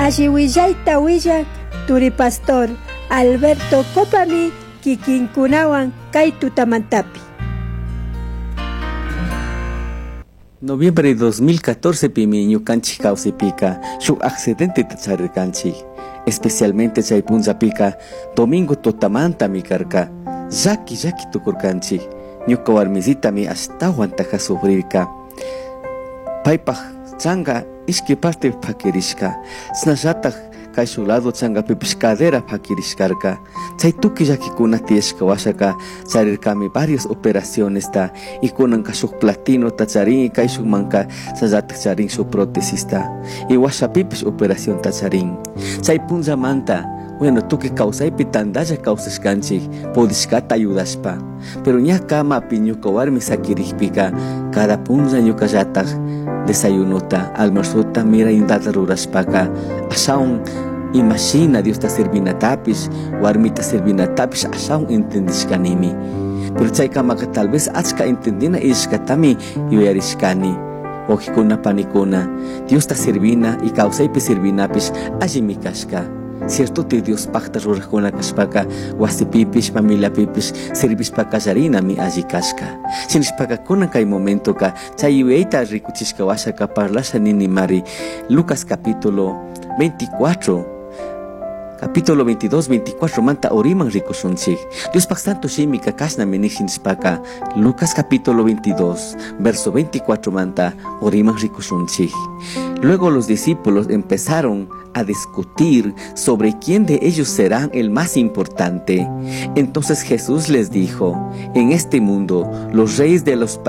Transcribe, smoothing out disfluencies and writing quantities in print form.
Ashiwillaita willak Turi Pastor Alberto Copami kikinkunawan kay tutamantapi. Noviembre de 2014 pimi ñukanchik kawsaypika shuk accidente tacharirkanchik, especialmente chay punllapika domingo tutamantami karka, llaki tukurkanchik, ñuka warmisitami astawan taka sufrirka. Paypaq changa ishki parte phakirishka, snashataq kay shuk lado changa pipish cadera phakirishkarka. Chay tuki llakikuna tiyashka washaka charirkami varias operaciones ta y kunanka shuk platino ta charin kay shuk manka sallatak charin shuk prótesista y washa pipish operación ta charin. Chay punllamanta bueno, tuki kawsaypi tandalla kawsashkanchik pudishkata ayudashpa, pero ñaka mapi ñuka warmi sakirikpika cada punlla ñuka llatak desayunota, almuerzota mira indata rurashpaka ashawan imagina Dios ta servinatapish, warmita servinatapish ashawan entendishkanimi, pero chaykamaka tal vez achka entendina ishkatami yuyarishkani. Ojikuna panikuna Dios ta servina y kawsaypi servinapish allimi kashka. Cierto te Dios pacta rurajuna kashpaka wasipipish familiapipish servishpaka yarinami alli kashka. Sinishpaka kunan kay momento ka chay yueita rikuchishka washaka parlasha nini mari Lucas capítulo 22-24 manta oriman rikushunchik. Dios pak santo shimika kashna minishinishpaka Lucas capítulo 22 verso 24 manta oriman rikushunchik. Luego los discípulos empezaron a discutir sobre quién de ellos será el más importante. Entonces Jesús les dijo: en este mundo los reyes de los